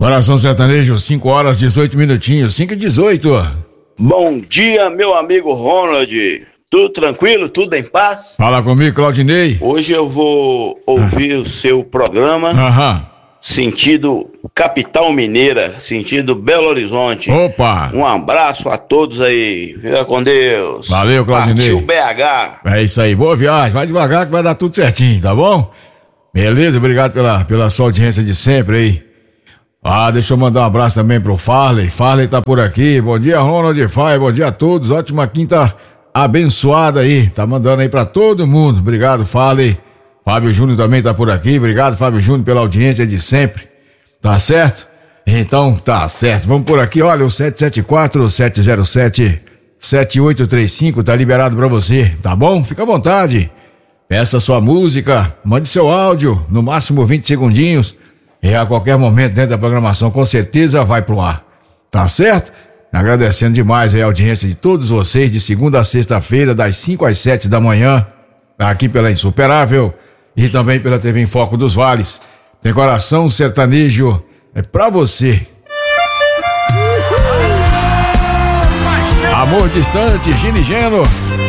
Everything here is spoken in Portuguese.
Coração Sertanejo, 5 horas 18 minutinhos, 5:18. Bom dia, meu amigo Ronald. Tudo tranquilo? Tudo em paz? Fala comigo, Claudinei. Hoje eu vou ouvir o seu programa. Sentido Capital Mineira, sentido Belo Horizonte. Opa! Um abraço a todos aí. Fica com Deus. Valeu, Claudinei. Partiu BH. É isso aí, boa viagem. Vai devagar que vai dar tudo certinho, tá bom? Beleza, obrigado pela sua audiência de sempre aí. Deixa eu mandar um abraço também pro Farley. Farley tá por aqui. Bom dia, Ronald Fai. Bom dia a todos. Ótima quinta abençoada aí. Tá mandando aí pra todo mundo. Obrigado, Farley. Fábio Júnior também tá por aqui. Obrigado, Fábio Júnior, pela audiência de sempre. Tá certo? Então, tá certo. Vamos por aqui. Olha, o 774-707-7835 tá liberado pra você. Tá bom? Fica à vontade. Peça sua música. Mande seu áudio. No máximo 20 segundinhos. E a qualquer momento dentro da programação, com certeza vai pro ar. Tá certo? Agradecendo demais a audiência de todos vocês, de segunda a sexta-feira, das 5 às 7 da manhã, aqui pela Insuperável e também pela TV em Foco dos Vales. Tem Coração Sertanejo, é pra você. Amor Distante, Gino e Geno.